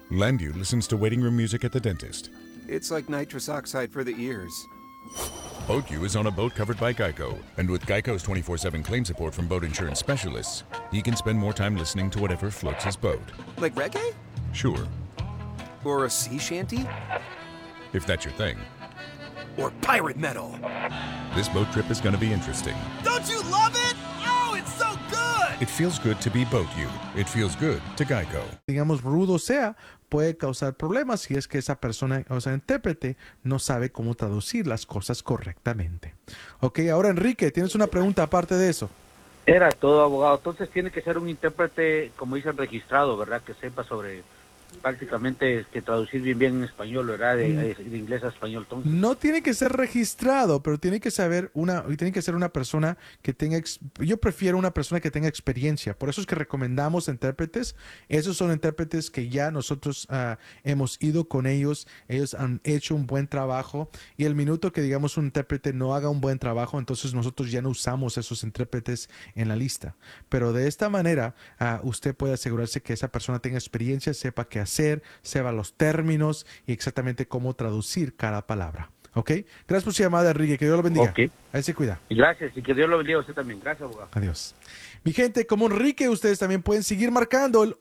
Landu listens to waiting room music at the dentist. It's like nitrous oxide for the ears. BoatU is on a boat covered by Geico, and with Geico's 24/7 claim support from boat insurance specialists, he can spend more time listening to whatever floats his boat. Like reggae? Sure, Or a sea shanty? if that's your thing. Or pirate metal? This boat trip is going to be interesting. Don't you love it? Oh, it's so good! It feels good to be BoatU. It feels good to Geico. Digamos, rudo sea, puede causar problemas si es que esa persona, o sea, intérprete, no sabe cómo traducir las cosas correctamente. Ok, ahora Enrique, tienes una pregunta aparte de eso. Era todo, abogado. Entonces tiene que ser un intérprete, como dicen, registrado, ¿verdad? Que sepa sobre prácticamente que traducir bien en español, ¿verdad? De inglés a español. Entonces, No tiene que ser registrado, pero tiene que ser una persona que tenga, yo prefiero una persona que tenga experiencia. Por eso es que recomendamos intérpretes. Esos son intérpretes que ya nosotros hemos ido con ellos. Ellos han hecho un buen trabajo y el minuto que digamos un intérprete no haga un buen trabajo, entonces nosotros ya no usamos esos intérpretes en la lista. Pero de esta manera, usted puede asegurarse que esa persona tenga experiencia, sepa qué hacer, sepa los términos y exactamente cómo traducir cada palabra. ¿Ok? Gracias por su llamada, Enrique. Que Dios lo bendiga. Ok. Ahí se cuida. y gracias, y que Dios lo bendiga a usted también. Gracias, abogado. Adiós. Mi gente, como Enrique, ustedes también pueden seguir marcando el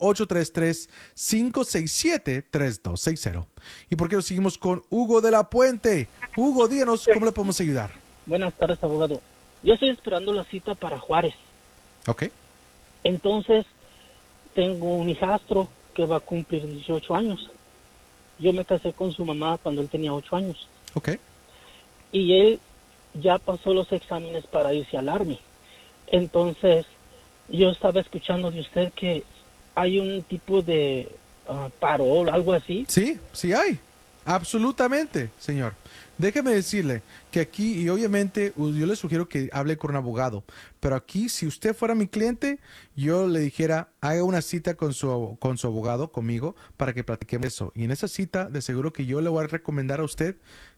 833-567-3260. ¿Y por qué no seguimos con Hugo de la Puente? Hugo, díganos cómo le podemos ayudar. Buenas tardes, abogado. Yo estoy esperando la cita para Juárez. ¿Ok? Entonces, tengo un hijastro que va a cumplir 18 años. Yo me casé con su mamá cuando él tenía 8 años. ¿Ok? Y él ya pasó los exámenes para irse al Army. Entonces, yo estaba escuchando de usted que hay un tipo de parol, algo así. Sí, sí hay. Absolutamente, señor. Déjeme decirle que aquí, y obviamente yo le sugiero que hable con un abogado, pero aquí si usted fuera mi cliente, yo le dijera, haga una cita con su abogado, conmigo, para que platiquemos eso. Y en esa cita, de seguro que yo le voy a recomendar a usted